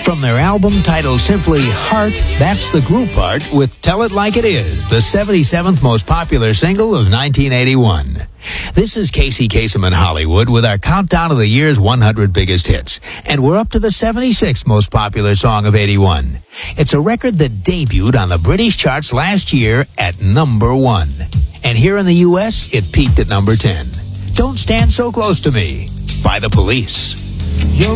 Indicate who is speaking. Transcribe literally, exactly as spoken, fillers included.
Speaker 1: From their album titled simply Heart, that's the group part with Tell It Like It Is, the seventy-seventh most popular single of nineteen eighty-one. This is Casey Kasem in Hollywood with our countdown of the year's one hundred biggest hits. And we're up to the seventy-sixth most popular song of eighty-one. It's a record that debuted on the British charts last year at number one. And here in the U S, it peaked at number ten. Don't Stand So Close to Me by The Police.
Speaker 2: You're